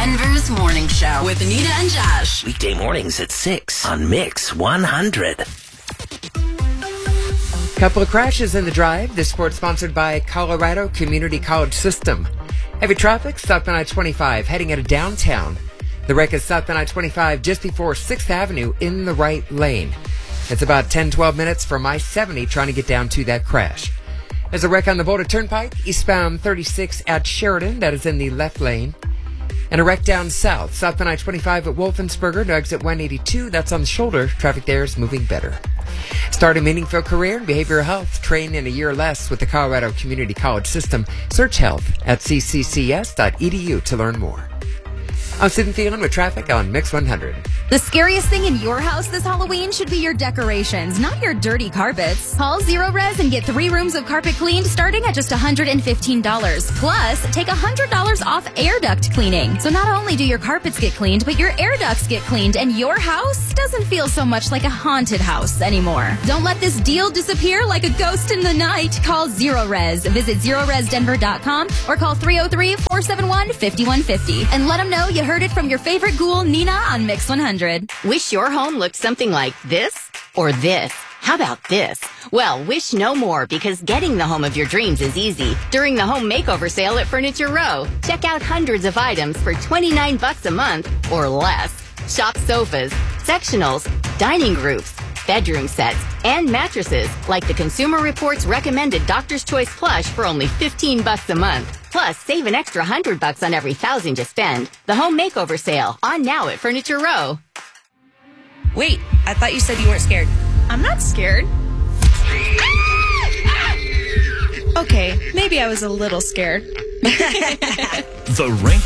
Denver's Morning Show with Anita and Josh. Weekday mornings at 6 on Mix 100. Couple of crashes in the drive. This report sponsored by Colorado Community College System. Heavy traffic southbound I-25 heading out of downtown. The wreck is southbound I-25 just before 6th Avenue in the right lane. It's about 10-12 minutes from I-70 trying to get down to that crash. There's a wreck on the Boulder Turnpike, eastbound 36 at Sheridan, that is in the left lane. And a wreck down south, southbound I-25 at Wolfensberger, no exit 182, that's on the shoulder. Traffic there is moving better. Start a meaningful career in behavioral health. Train in a year or less with the Colorado Community College System. Search health at cccs.edu to learn more. I'm Sid and Thielen with traffic on Mix 100. The scariest thing in your house this Halloween should be your decorations, not your dirty carpets. Call Zero Res and get 3 rooms of carpet cleaned starting at just $115. Plus, take $100 off air duct cleaning. So not only do your carpets get cleaned, but your air ducts get cleaned, and your house doesn't feel so much like a haunted house anymore. Don't let this deal disappear like a ghost in the night. Call Zero Res. Visit ZeroResDenver.com or call 303-471-5150 and let them know you heard it from your favorite ghoul, Nina, on Mix 100. Wish your home looked something like this or this. How about this? Well, wish no more, because getting the home of your dreams is easy during the home makeover sale at Furniture Row. Check out hundreds of items for $29 a month or less. Shop sofas, sectionals, dining groups, bedroom sets, and mattresses like the Consumer Reports recommended Doctor's Choice Plush for only $15 a month. Plus, save an extra $100 on every $1,000 you spend. The home makeover sale, on now at Furniture Row. Wait, I thought you said you weren't scared. I'm not scared. Okay, maybe I was a little scared. The Rank